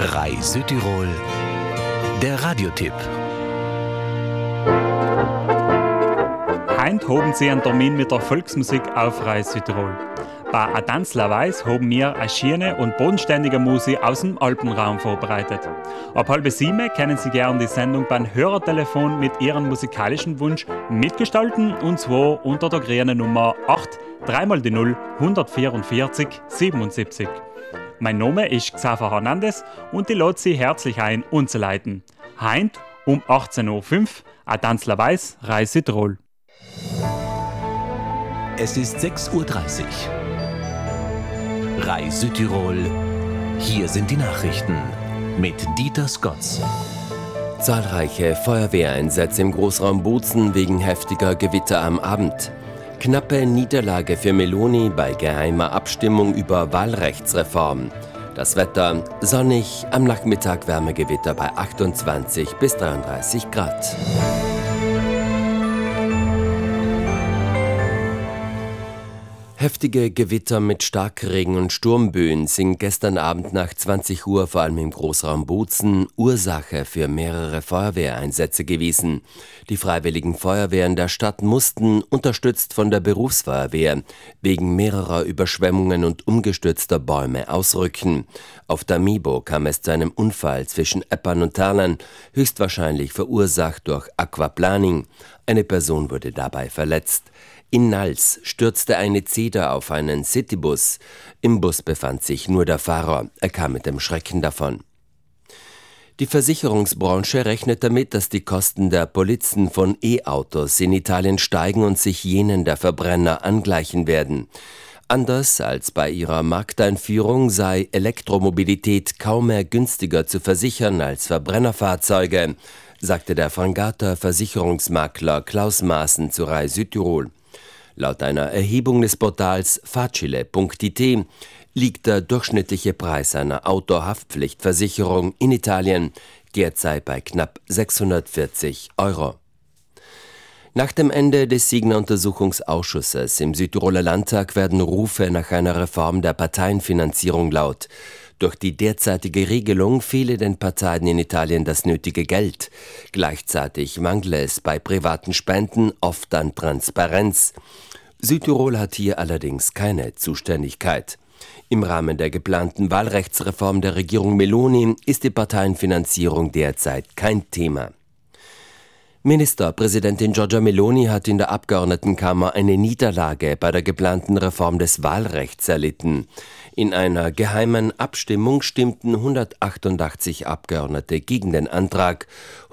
RAI Südtirol, der Radiotipp. Heute haben Sie einen Termin mit der Volksmusik auf RAI Südtirol. Bei A Tanz la Weiß haben wir eine schöne und bodenständige Musik aus dem Alpenraum vorbereitet. Ab 6:30 können Sie gerne die Sendung beim Hörertelefon mit Ihrem musikalischen Wunsch mitgestalten, und zwar unter der grünen Nummer 8 3x0 144 77. Mein Name ist Xaver Hernandez und ich lade Sie herzlich ein, umzuleiten. Heint um 18:05 Uhr, A Tanz la Weiß, RAI Südtirol. Es ist 6:30 Uhr. RAI Südtirol, hier sind die Nachrichten mit Dieter Scotts. Zahlreiche Feuerwehreinsätze im Großraum Bozen wegen heftiger Gewitter am Abend. Knappe Niederlage für Meloni bei geheimer Abstimmung über Wahlrechtsreform. Das Wetter sonnig, am Nachmittag Wärmegewitter bei 28 bis 33 Grad. Heftige Gewitter mit Starkregen und Sturmböen sind gestern Abend nach 20 Uhr vor allem im Großraum Bozen Ursache für mehrere Feuerwehreinsätze gewesen. Die freiwilligen Feuerwehren der Stadt mussten, unterstützt von der Berufsfeuerwehr, wegen mehrerer Überschwemmungen und umgestürzter Bäume ausrücken. Auf der Mibo kam es zu einem Unfall zwischen Eppern und Thalern, höchstwahrscheinlich verursacht durch Aquaplaning. Eine Person wurde dabei verletzt. In Nals stürzte eine Zeder auf einen Citybus. Im Bus befand sich nur der Fahrer. Er kam mit dem Schrecken davon. Die Versicherungsbranche rechnet damit, dass die Kosten der Polizen von E-Autos in Italien steigen und sich jenen der Verbrenner angleichen werden. Anders als bei ihrer Markteinführung sei Elektromobilität kaum mehr günstiger zu versichern als Verbrennerfahrzeuge, sagte der Frangater Versicherungsmakler Klaus Maaßen zu RAI Südtirol. Laut einer Erhebung des Portals facile.it liegt der durchschnittliche Preis einer Autohaftpflichtversicherung in Italien derzeit bei knapp 640 €. Nach dem Ende des Signer Untersuchungsausschusses im Südtiroler Landtag werden Rufe nach einer Reform der Parteienfinanzierung laut. Durch die derzeitige Regelung fehle den Parteien in Italien das nötige Geld. Gleichzeitig mangle es bei privaten Spenden oft an Transparenz. Südtirol hat hier allerdings keine Zuständigkeit. Im Rahmen der geplanten Wahlrechtsreform der Regierung Meloni ist die Parteienfinanzierung derzeit kein Thema. Ministerpräsidentin Giorgia Meloni hat in der Abgeordnetenkammer eine Niederlage bei der geplanten Reform des Wahlrechts erlitten. In einer geheimen Abstimmung stimmten 188 Abgeordnete gegen den Antrag,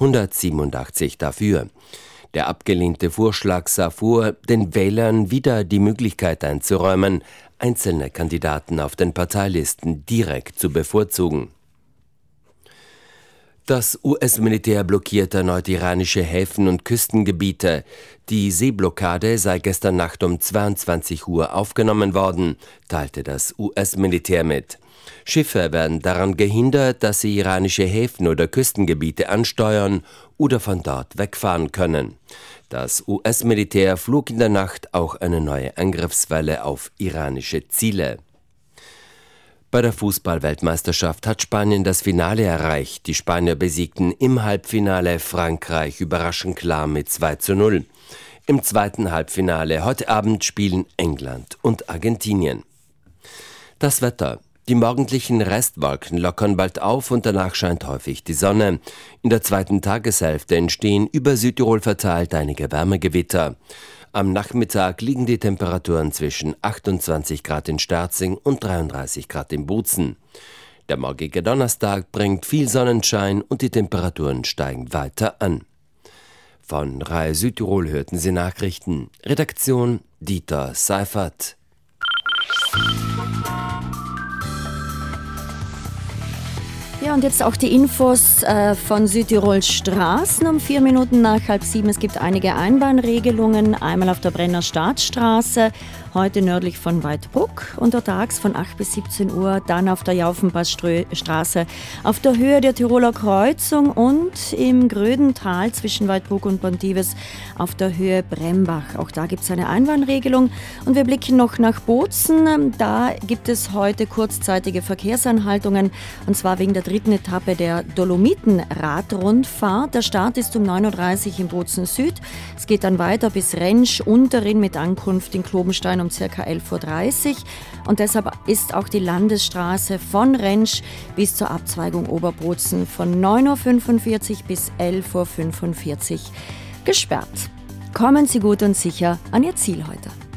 187 dafür. Der abgelehnte Vorschlag sah vor, den Wählern wieder die Möglichkeit einzuräumen, einzelne Kandidaten auf den Parteilisten direkt zu bevorzugen. Das US-Militär blockiert erneut iranische Häfen und Küstengebiete. Die Seeblockade sei gestern Nacht um 22 Uhr aufgenommen worden, teilte das US-Militär mit. Schiffe werden daran gehindert, dass sie iranische Häfen oder Küstengebiete ansteuern oder von dort wegfahren können. Das US-Militär flog in der Nacht auch eine neue Angriffswelle auf iranische Ziele. Bei der Fußball-Weltmeisterschaft hat Spanien das Finale erreicht. Die Spanier besiegten im Halbfinale Frankreich überraschend klar mit 2:0. Im zweiten Halbfinale heute Abend spielen England und Argentinien. Das Wetter. Die morgendlichen Restwolken lockern bald auf und danach scheint häufig die Sonne. In der zweiten Tageshälfte entstehen über Südtirol verteilt einige Wärmegewitter. Am Nachmittag liegen die Temperaturen zwischen 28 Grad in Sterzing und 33 Grad in Bozen. Der morgige Donnerstag bringt viel Sonnenschein und die Temperaturen steigen weiter an. Von RAI Südtirol hörten Sie Nachrichten. Redaktion Dieter Seifert. Ja, und jetzt auch die Infos von Südtirols Straßen um 4 Minuten nach 6:30. Es gibt einige Einbahnregelungen, einmal auf der Brenner Staatsstraße heute nördlich von Waidbruck, untertags von 8 bis 17 Uhr, dann auf der Jaufenpassstraße, auf der Höhe der Tiroler Kreuzung und im Grödental zwischen Waidbruck und Pontives auf der Höhe Brembach. Auch da gibt es eine Einbahnregelung. Und wir blicken noch nach Bozen. Da gibt es heute kurzzeitige Verkehrsanhaltungen, und zwar wegen der 3. Etappe der Dolomiten-Radrundfahrt. Der Start ist um 9.30 Uhr in Bozen Süd. Es geht dann weiter bis Rentsch, Unterrinn mit Ankunft in Klobenstein um ca. 11.30 Uhr. Und deshalb ist auch die Landesstraße von Rentsch bis zur Abzweigung Oberbozen von 9.45 Uhr bis 11.45 Uhr gesperrt. Kommen Sie gut und sicher an Ihr Ziel heute.